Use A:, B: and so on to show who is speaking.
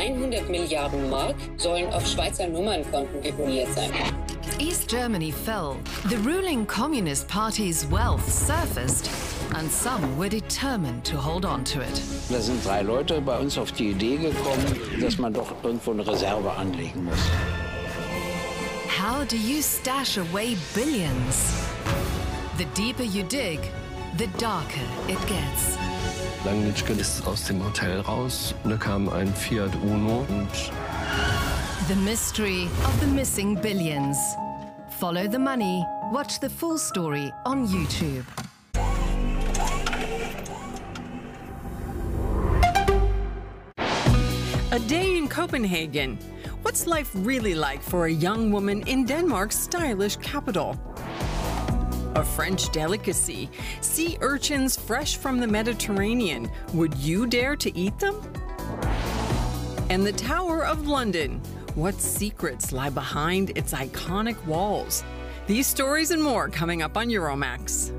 A: 100 Milliarden Mark sollen auf Schweizer Nummernkonten deponiert sein.
B: East Germany fell, the ruling Communist Party's wealth surfaced, and some were determined to hold on to it.
C: Da sind 3 Leute bei uns auf die Idee gekommen, dass man doch irgendwo eine Reserve anlegen muss.
B: How do you stash away billions? The deeper you dig, the darker it gets.
D: Langnitschke ist aus dem Hotel raus. Da kam ein Fiat Uno und
B: The mystery of the missing billions. Follow the money. Watch the full story on YouTube.
E: A day in Copenhagen. What's life really like for a young woman in Denmark's stylish capital? A French delicacy, sea urchins fresh from the Mediterranean. Would you dare to eat them? And the Tower of London. What secrets lie behind its iconic walls? These stories and more coming up on Euromax.